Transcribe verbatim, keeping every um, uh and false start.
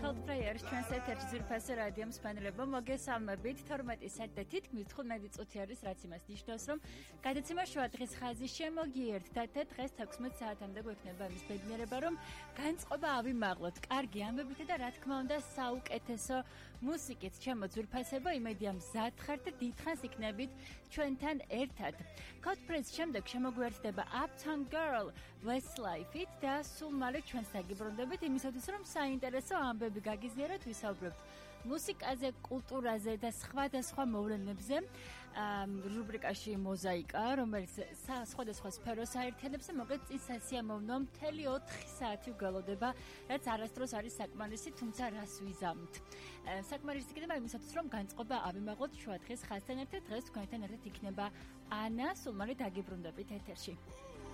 Coldplay არის ჩვენს ეთერში ძვირფასო რადიო მსმენელებო, მოგესალმებით. თორმეტი საათი და თითქმის თხუთმეტი წუთი არის, რაც იმას ნიშნავს, რომ გადაცემა შუა დღის ხაზი შემოგიერთდა და დღეს თექვსმეტ საათამდე გვექნება იმის ბედნიერება, რომ განწყობა ავიმაღლოთ კარგი ამბებით და რა თქმა უნდა საუკეთესო მუსიკით. ჩემო ძვირფასებო, იმედია მზად ხართ და დიდხანს იქნებით ჩვენთან ერთად. Coldplay-ს შემდეგ შემოგვიერთდება Uptown Girl Westlife-ით და სულ მალე ჩვენს დაგიბრუნდებით იმისათვის, რომ საინტერესო ამბები გაგიზიაროთ, ვისაუბრებთ მუსიკაზე, კულტურაზე და სხვადასხვა მოვლენებზე. რუბრიკაში მოზაიკა, რომელიც სხვადასხვა სფეროს აერთიანებს და მოკლედ წინ სასიამოვნო მთელი ოთხი საათი უგალოდება, რაც არასდროს არის საკმარისი, თუმცა რას ვიზამთ. საკმარისი იქნება იმისათვის, რომ განწყობა ავიმაღლოთ შუა დღის ხაზთან ერთად. დღეს თქვენთან ერთად იქნება ანა, სულ მალე დაგიბრუნდებით ეთერში.